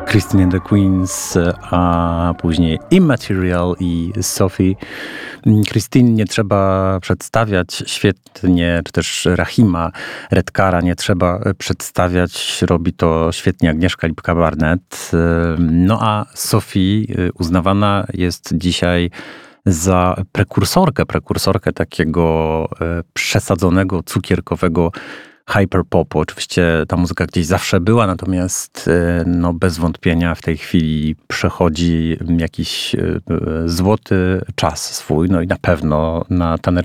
Christine and the Queens, a później Immaterial i Sophie. Christine nie trzeba przedstawiać świetnie, czy też Rahima Redkara nie trzeba przedstawiać. Robi to świetnie Agnieszka Lipka-Barnett. No a Sophie uznawana jest dzisiaj za prekursorkę takiego przesadzonego, cukierkowego hyperpopu. Oczywiście ta muzyka gdzieś zawsze była, natomiast no, bez wątpienia w tej chwili przechodzi jakiś złoty czas swój, no i na pewno na